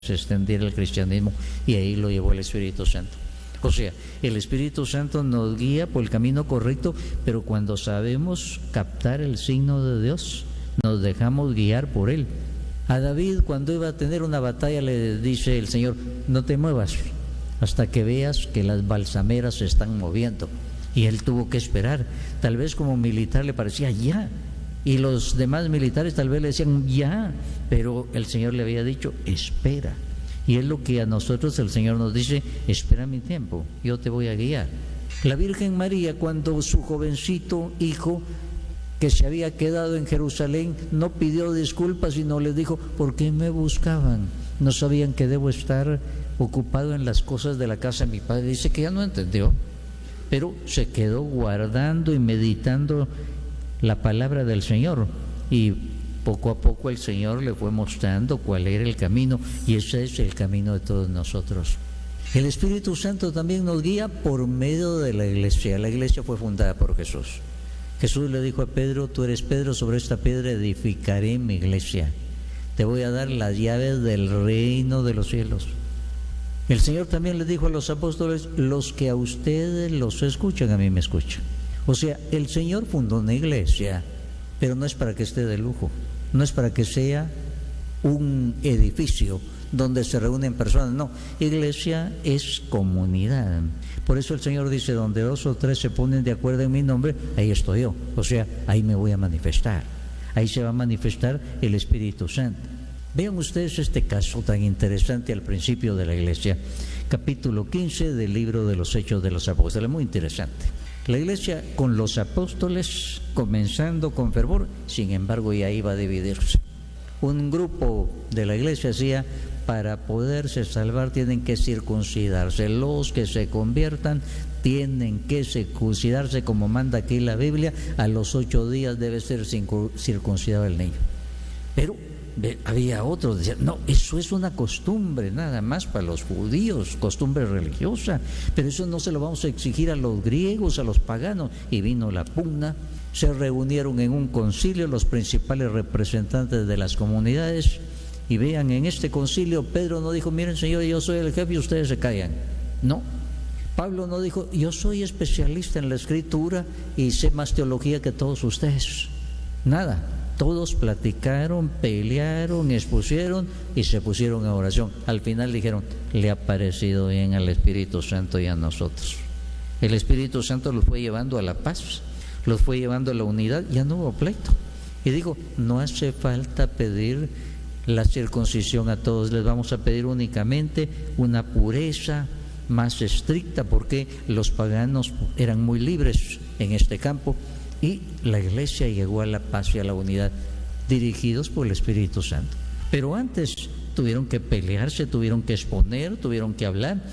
se extendiera el cristianismo, y ahí lo llevó el Espíritu Santo. O sea, el Espíritu Santo nos guía por el camino correcto, pero cuando sabemos captar el signo de Dios, nos dejamos guiar por Él. A David, cuando iba a tener una batalla, le dice el Señor: no te muevas hasta que veas que las balsameras se están moviendo. Y él tuvo que esperar. Tal vez como militar le parecía ya, y los demás militares tal vez le decían ya, pero el Señor le había dicho: espera. Y es lo que a nosotros el Señor nos dice: espera mi tiempo, yo te voy a guiar. La Virgen María, cuando su jovencito hijo que se había quedado en Jerusalén no pidió disculpas, sino les dijo: ¿por qué me buscaban? ¿No sabían que debo estar ocupado en las cosas de la casa de mi padre? Dice que ya no entendió, pero se quedó guardando y meditando la palabra del Señor, y poco a poco el Señor le fue mostrando cuál era el camino, y ese es el camino de todos nosotros. El Espíritu Santo también nos guía por medio de la iglesia. La iglesia fue fundada por Jesús. Jesús le dijo a Pedro: tú eres Pedro, sobre esta piedra edificaré mi iglesia, te voy a dar las llaves del reino de los cielos. El Señor también le dijo a los apóstoles: los que a ustedes los escuchan, a mí me escuchan. O sea, el Señor fundó una iglesia, pero no es para que esté de lujo, no es para que sea un edificio donde se reúnen personas, no. Iglesia es comunidad. Por eso el Señor dice: donde 2 o 3 se ponen de acuerdo en mi nombre, ahí estoy yo. O sea, ahí me voy a manifestar, ahí se va a manifestar el Espíritu Santo. Vean ustedes este caso tan interesante al principio de la iglesia, capítulo 15 del libro de los Hechos de los Apóstoles, muy interesante. La iglesia con los apóstoles comenzando con fervor, sin embargo ya iba a dividirse. Un grupo de la iglesia decía: para poderse salvar tienen que circuncidarse, los que se conviertan tienen que circuncidarse como manda aquí la Biblia, a los 8 días debe ser circuncidado el niño. Pero había otros que decían: no, eso es una costumbre nada más para los judíos, costumbre religiosa, pero eso no se lo vamos a exigir a los griegos, a los paganos. Y vino la pugna, se reunieron en un concilio los principales representantes de las comunidades, y vean, en este concilio Pedro no dijo: miren, Señor, yo soy el jefe y ustedes se callan. No. Pablo no dijo: yo soy especialista en la escritura y sé más teología que todos ustedes. Nada. Todos platicaron, pelearon, expusieron y se pusieron a oración. Al final dijeron: le ha parecido bien al Espíritu Santo y a nosotros. El Espíritu Santo los fue llevando a la paz, los fue llevando a la unidad, ya no hubo pleito. Y digo, no hace falta pedir la circuncisión a todos, les vamos a pedir únicamente una pureza más estricta, porque los paganos eran muy libres en este campo. Y la iglesia llegó a la paz y a la unidad, dirigidos por el Espíritu Santo. Pero antes tuvieron que pelearse, tuvieron que exponer, tuvieron que hablar,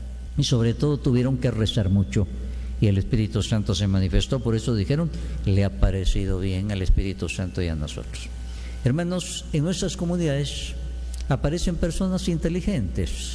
y sobre todo tuvieron que rezar mucho. Y el Espíritu Santo se manifestó. Por eso dijeron: le ha parecido bien al Espíritu Santo y a nosotros. Hermanos, en nuestras comunidades aparecen personas inteligentes,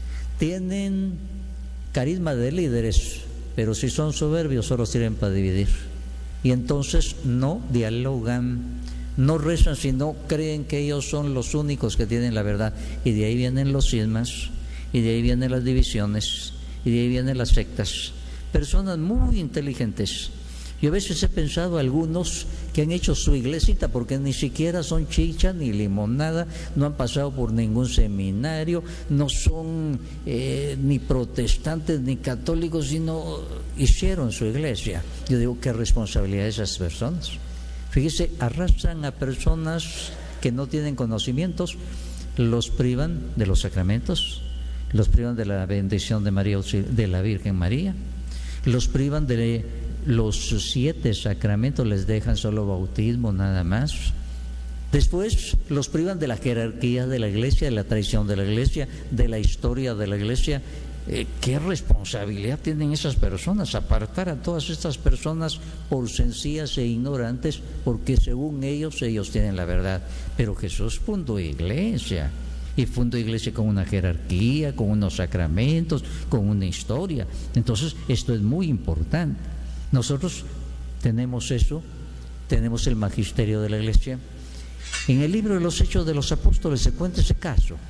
tienen carisma de líderes, pero si son soberbios solo sirven para dividir. Y entonces no dialogan, no rezan, sino creen que ellos son los únicos que tienen la verdad. Y de ahí vienen los cismas, y de ahí vienen las divisiones, y de ahí vienen las sectas. Personas muy inteligentes. Yo a veces he pensado algunos que han hecho su iglesita, porque ni siquiera son chicha ni limonada, no han pasado por ningún seminario, no son ni protestantes ni católicos, sino hicieron su iglesia. Yo digo, qué responsabilidad de esas personas. Fíjese, arrastran a personas que no tienen conocimientos, los privan de los sacramentos, los privan de la bendición de María, de la Virgen María, los privan de los 7 sacramentos, les dejan solo bautismo nada más. Después los privan de la jerarquía de la iglesia, de la tradición de la iglesia, de la historia de la iglesia. ¿Qué responsabilidad tienen esas personas? Apartar a todas estas personas por sencillas e ignorantes, porque según ellos tienen la verdad. Pero Jesús fundó iglesia, y fundó iglesia con una jerarquía, con unos sacramentos, con una historia. Entonces esto es muy importante. Nosotros tenemos eso, tenemos el magisterio de la iglesia. En el libro de los Hechos de los Apóstoles se cuenta ese caso.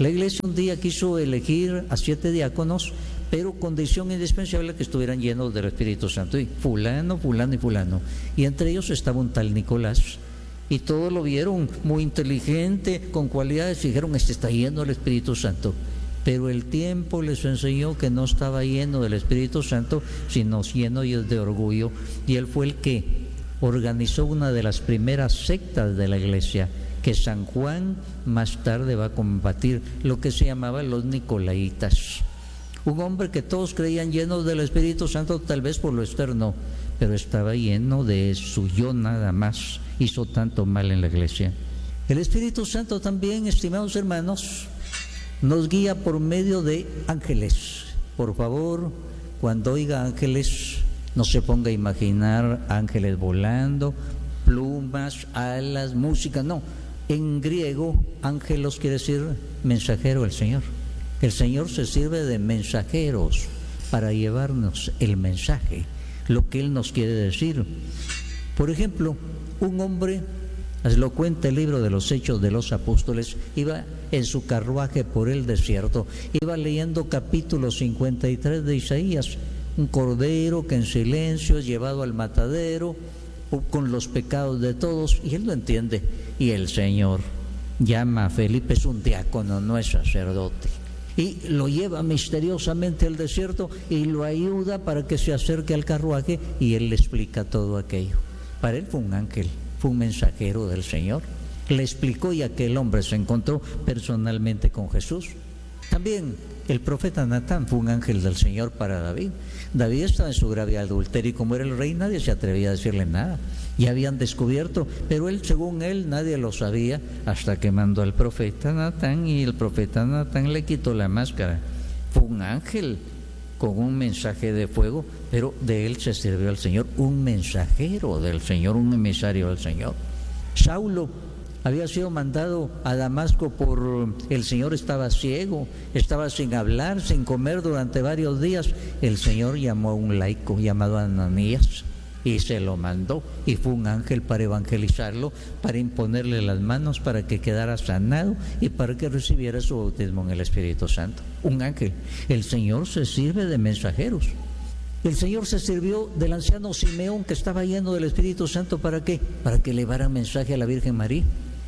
La iglesia un día quiso elegir a 7 diáconos, pero condición indispensable que estuvieran llenos del Espíritu Santo. Y fulano, fulano y fulano. Y entre ellos estaba un tal Nicolás. Y todos lo vieron muy inteligente, con cualidades, y dijeron, este está lleno del Espíritu Santo. Pero el tiempo les enseñó que no estaba lleno del Espíritu Santo, sino lleno de orgullo. Y él fue el que organizó una de las primeras sectas de la iglesia, que San Juan más tarde va a combatir, lo que se llamaba los Nicolaitas. Un hombre que todos creían lleno del Espíritu Santo, tal vez por lo externo, pero estaba lleno de su yo nada más. Hizo tanto mal en la iglesia. El Espíritu Santo también, estimados hermanos, nos guía por medio de ángeles. Por favor, cuando oiga ángeles, no se ponga a imaginar ángeles volando, plumas, alas, música, no. En griego, ángelos quiere decir mensajero del Señor. El Señor se sirve de mensajeros para llevarnos el mensaje, lo que Él nos quiere decir. Por ejemplo, un hombre, lo cuenta el libro de los Hechos de los Apóstoles, iba en su carruaje por el desierto, iba leyendo capítulo 53 de Isaías, un cordero que en silencio es llevado al matadero con los pecados de todos, y él lo entiende. Y el Señor llama a Felipe, es un diácono, no es sacerdote, y lo lleva misteriosamente al desierto y lo ayuda para que se acerque al carruaje, y él le explica todo aquello. Para él fue un ángel, fue un mensajero del Señor. Le explicó, y aquel hombre se encontró personalmente con Jesús. También el profeta Natán fue un ángel del Señor para David. David estaba en su grave adulterio, y como era el rey, nadie se atrevía a decirle nada. Ya habían descubierto, pero él, según él, nadie lo sabía, hasta que mandó al profeta Natán, y el profeta Natán le quitó la máscara. Fue un ángel con un mensaje de fuego, pero de él se sirvió al Señor, un mensajero del Señor, un emisario del Señor. Saulo había sido mandado a Damasco por el Señor, estaba ciego, estaba sin hablar, sin comer durante varios días. El Señor llamó a un laico llamado Ananías y se lo mandó, y fue un ángel para evangelizarlo, para imponerle las manos, para que quedara sanado y para que recibiera su bautismo en el Espíritu Santo. Un ángel. El Señor se sirve de mensajeros. El Señor se sirvió del anciano Simeón, que estaba lleno del Espíritu Santo. ¿Para qué? Para que llevara mensaje a la Virgen María.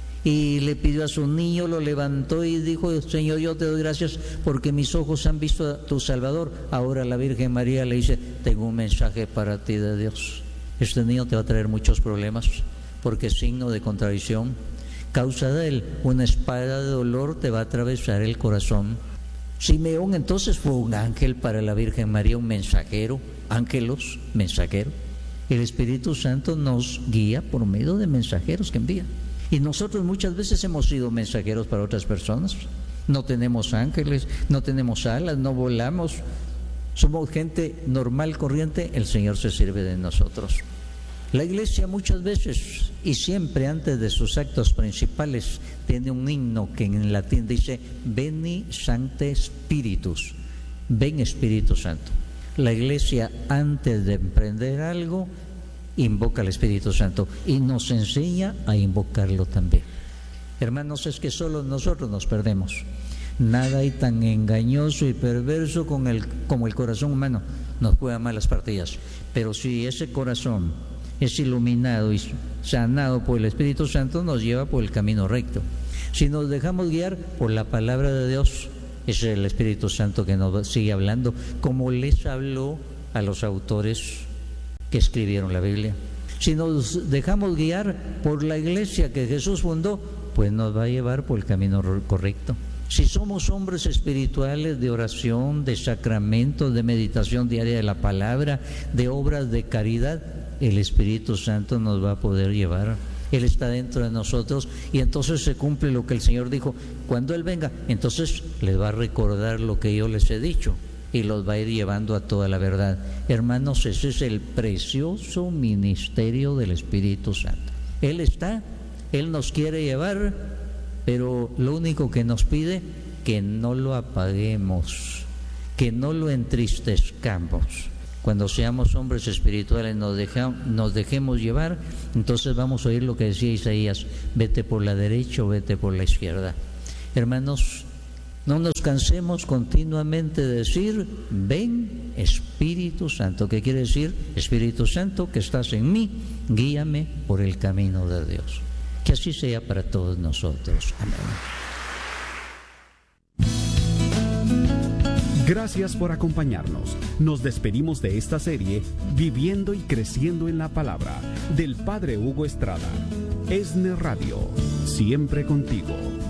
Y le pidió a su niño, lo levantó y dijo: Señor, yo te doy gracias porque mis ojos han visto a tu Salvador. Ahora la Virgen María le dice: tengo un mensaje para ti de Dios. Este niño te va a traer muchos problemas, porque es signo de contradicción. Causa de él, una espada de dolor te va a atravesar el corazón. Simeón entonces fue un ángel para la Virgen María, un mensajero. Ángelos, mensajero. El Espíritu Santo nos guía por medio de mensajeros que envía. Y nosotros muchas veces hemos sido mensajeros para otras personas. No tenemos ángeles, no tenemos alas, no volamos. Somos gente normal, corriente. El Señor se sirve de nosotros. La iglesia muchas veces y siempre antes de sus actos principales tiene un himno que en latín dice: Veni Sancte Spiritus, ven Espíritu Santo. La iglesia, antes de emprender algo, invoca al Espíritu Santo y nos enseña a invocarlo también. Hermanos, es que solo nosotros nos perdemos. Nada hay tan engañoso y perverso como el corazón humano. Nos juega malas partidas. Pero si ese corazón es iluminado y sanado por el Espíritu Santo, nos lleva por el camino recto. Si nos dejamos guiar por la palabra de Dios, es el Espíritu Santo que nos sigue hablando, como les habló a los autores que escribieron la Biblia. Si nos dejamos guiar por la iglesia que Jesús fundó, pues nos va a llevar por el camino correcto. Si somos hombres espirituales de oración, de sacramentos, de meditación diaria de la palabra, de obras de caridad, el Espíritu Santo nos va a poder llevar. Él está dentro de nosotros, y entonces se cumple lo que el Señor dijo: cuando Él venga, entonces les va a recordar lo que yo les he dicho y los va a ir llevando a toda la verdad. Hermanos, ese es el precioso ministerio del Espíritu Santo. Él está, Él nos quiere llevar, pero lo único que nos pide, que no lo apaguemos, que no lo entristezcamos. Cuando seamos hombres espirituales, nos dejemos llevar, entonces vamos a oír lo que decía Isaías: vete por la derecha o vete por la izquierda. Hermanos, No nos cansemos continuamente de decir, ven Espíritu Santo, que quiere decir, Espíritu Santo que estás en mí, guíame por el camino de Dios. Que así sea para todos nosotros. Amén. Gracias por acompañarnos. Nos despedimos de esta serie, Viviendo y Creciendo en la Palabra, del Padre Hugo Estrada. ESNE Radio, siempre contigo.